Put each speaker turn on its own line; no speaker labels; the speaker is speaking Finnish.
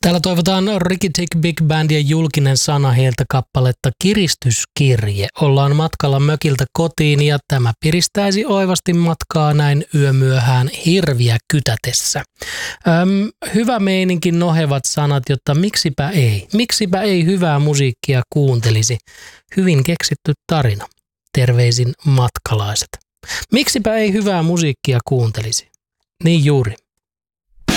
Täällä toivotaan Ricky Tick Big Band ja Julkinen sana heiltä kappaletta Kiristyskirje. Ollaan matkalla mökiltä kotiin ja tämä piristäisi oivasti matkaa näin yömyöhään hirviä kytätessä. Hyvä meininki, nohevat sanat, jotta miksipä ei. Miksipä ei hyvää musiikkia kuuntelisi. Hyvin keksitty tarina. Terveisin matkalaiset. Miksipä ei hyvää musiikkia kuuntelisi. Niin juuri.